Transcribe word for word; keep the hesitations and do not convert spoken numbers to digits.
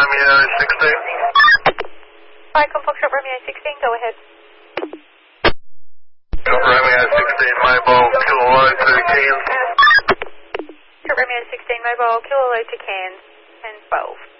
Romeo sixteen. Icon Foxtrot Romeo sixteen, go ahead. Romeo sixteen, mobile, Kilo to Cairns. Romeo sixteen, mobile, Kilo to Cairns, ten twelve.